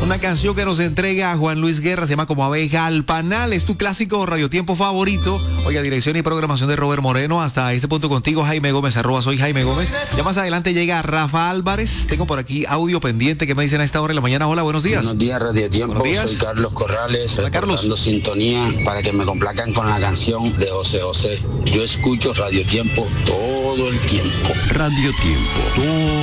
Una canción que nos entrega Juan Luis Guerra, se llama Como abeja al panal. Es tu clásico radiotiempo favorito. Oiga, dirección y programación de Robert Moreno. Hasta este punto contigo, Jaime Gómez, @soy Jaime Gómez. Ya más adelante llega Rafa Álvarez. Tengo por aquí audio pendiente que me dicen a esta hora de la mañana. Hola, buenos días. Buenos días, Radiotiempo. Buenos días. Soy Carlos Corrales, Hola, Carlos. reportando sintonía para que me complacan con la canción de José José. Yo escucho Radiotiempo todo el tiempo. Radio Tiempo, todo